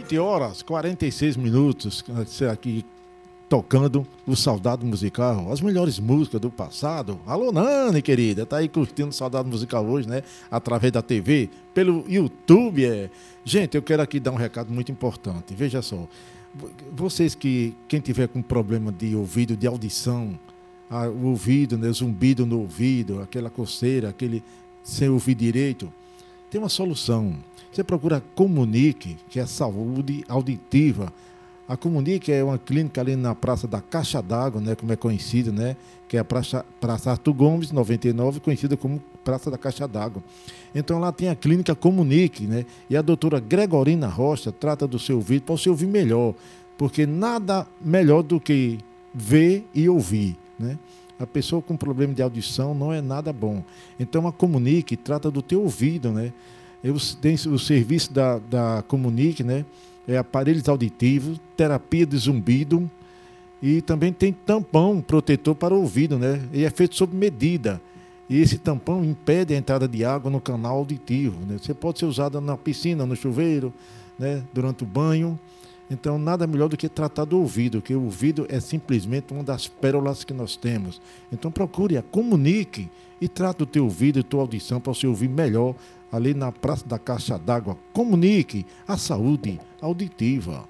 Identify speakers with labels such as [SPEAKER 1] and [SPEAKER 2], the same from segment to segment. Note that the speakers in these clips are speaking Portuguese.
[SPEAKER 1] 20h46, aqui tocando o Saudade Musical, as melhores músicas do passado. Alô, Nani, querida, tá aí curtindo o Saudade Musical hoje, né? Através da TV, pelo YouTube. Gente, eu quero aqui dar um recado muito importante. Veja só, vocês quem tiver com problema de ouvido, de audição, o ouvido, né, zumbido no ouvido, aquela coceira, aquele sem ouvir direito, tem uma solução. Você procura a Comunique, que é saúde auditiva. A Comunique é uma clínica ali na Praça da Caixa d'Água, né, como é conhecida, né, que é a Praça Arthur Gomes, 99, conhecida como Praça da Caixa d'Água. Então lá tem a clínica Comunique, né, e a doutora Gregorina Rocha trata do seu ouvido para você ouvir melhor, porque nada melhor do que ver e ouvir, né? A pessoa com problema de audição não é nada bom. Então a Comunique trata do teu ouvido, né? Tem o serviço da Comunique, né? Aparelhos auditivos, terapia de zumbido e também tem tampão protetor para o ouvido, né? E é feito sob medida. E esse tampão impede a entrada de água no canal auditivo, né? Você pode ser usado na piscina, no chuveiro, né? Durante o banho. Então, nada melhor do que tratar do ouvido, que o ouvido é simplesmente uma das pérolas que nós temos. Então, procure a Comunique e trate o teu ouvido e tua audição para você ouvir melhor ali na Praça da Caixa d'Água. Comunique a saúde auditiva.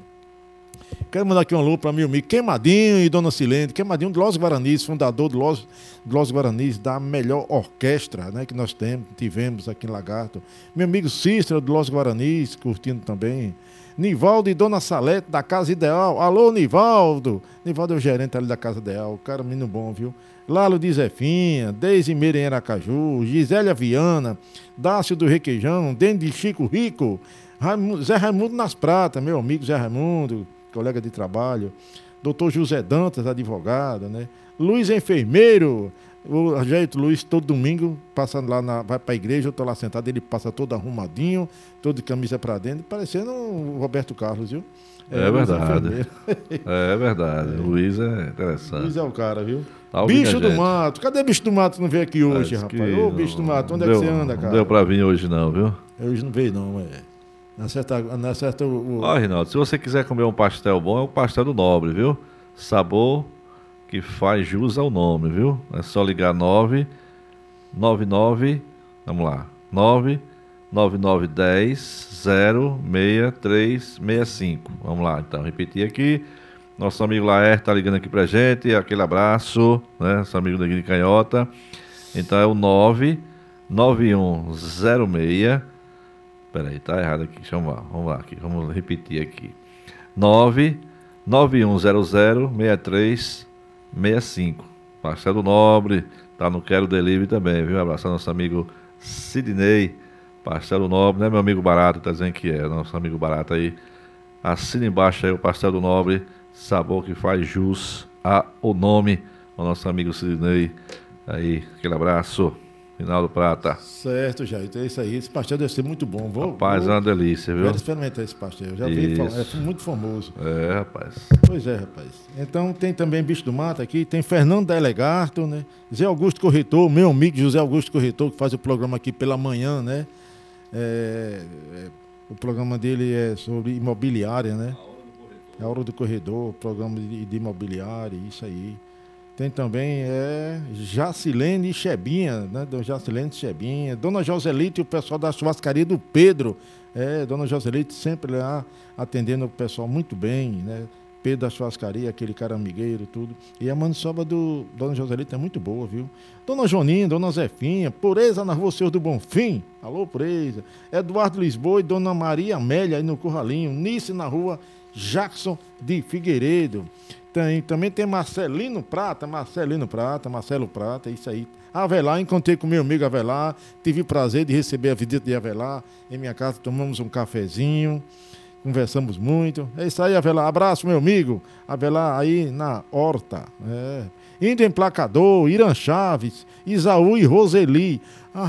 [SPEAKER 1] Quero mandar aqui um alô para meu amigo Queimadinho e Dona Silene. Queimadinho de Los Guaranis, fundador de Los Guaranis, da melhor orquestra, né, que nós tivemos aqui em Lagarto. Meu amigo Cícero de Los Guaranis, curtindo também. Nivaldo e Dona Salete, da Casa Ideal. Alô, Nivaldo. Nivaldo é o gerente ali da Casa Ideal. Cara, menino bom, viu? Lalo de Zefinha, Deise Meira em Aracaju, Gisélia Viana, Dácio do Requeijão, Dende de Chico Rico, Zé Raimundo nas Pratas, meu amigo Zé Raimundo, colega de trabalho. Doutor José Dantas, advogado, né? Luiz Enfermeiro. O Ajeito Luiz, todo domingo, passando lá, vai pra igreja, eu tô lá sentado, ele passa todo arrumadinho, todo de camisa pra dentro, parecendo o Roberto Carlos, viu?
[SPEAKER 2] É verdade. É verdade. Luiz é interessante.
[SPEAKER 1] Luiz é o cara, viu?
[SPEAKER 2] Tá
[SPEAKER 1] Bicho do mato. Cadê bicho do mato que não veio aqui hoje,
[SPEAKER 2] Parece
[SPEAKER 1] rapaz? Ô, bicho do mato, onde é que você anda, cara?
[SPEAKER 2] Não deu pra vir hoje não, viu?
[SPEAKER 1] Hoje não veio não, Não acerta
[SPEAKER 2] Ó, Rinaldo, se você quiser comer um pastel bom, é o pastel do Nobre, viu? Sabor que faz jus ao nome, viu? É só ligar 999, vamos lá, 99910-06365. Vamos lá, então, repetir aqui. Nosso amigo Laerte tá ligando aqui pra gente, aquele abraço, né? Nosso amigo de Canhota. Então é o 99106. Peraí, tá errado aqui, vamos lá aqui, vamos repetir aqui. 99100-6365. Pastel do Nobre, tá no Quero Delivery também, viu? Abraçar nosso amigo Sidney, Pastel do Nobre, né, meu amigo Barato, tá dizendo que é, nosso amigo Barato aí. Assina embaixo aí o Pastel do Nobre, sabor que faz jus ao nome, o nosso amigo Sidney. Aí, aquele abraço. Rinaldo Prata.
[SPEAKER 1] Certo, Jair. É isso aí. Esse pastel deve ser muito bom.
[SPEAKER 2] Rapaz, é uma delícia, viu?
[SPEAKER 1] Quero experimentar esse pastel. Eu já vi falar. É muito famoso.
[SPEAKER 2] É, rapaz.
[SPEAKER 1] Pois é, rapaz. Então tem também Bicho do Mato aqui. Tem Fernando Delegato, né? Zé Augusto Corretor, meu amigo José Augusto Corretor, que faz o programa aqui pela manhã, né? O programa dele é sobre imobiliária, né? A Hora do Corredor, programa de imobiliária, isso aí. Tem também Jacilene Chebinha, né? Dona Jacilene Chebinha, Dona Joselite e o pessoal da churrascaria do Pedro. Dona Joselite sempre lá atendendo o pessoal muito bem, né? Pedro da churrascaria, aquele cara amigueiro, tudo. E a maniçoba do Dona Joselite é muito boa, viu? Dona Joninha, Dona Zefinha, Pureza na Rua Senhor do Bonfim. Alô, Pureza. Eduardo Lisboa e Dona Maria Amélia aí no Curralinho. Nice na Rua Jackson de Figueiredo. Também tem Marcelo Prata, isso aí. Avelar, encontrei com meu amigo Avelar, tive o prazer de receber a visita de Avelar em minha casa, tomamos um cafezinho, conversamos muito. É isso aí, Avelar, abraço, meu amigo. Avelar aí na Horta. Índio Emplacador, Irã Chaves, Isaú e Roseli.